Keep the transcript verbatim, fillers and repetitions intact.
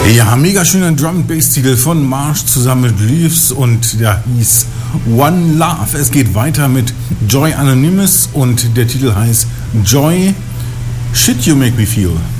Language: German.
Ja, mega schöner Drum-Bass-Titel von Marsh zusammen mit Leaves und der hieß One Love. Es geht weiter mit Joy Anonymous und der Titel heißt Joy, Shit You Make Me Feel.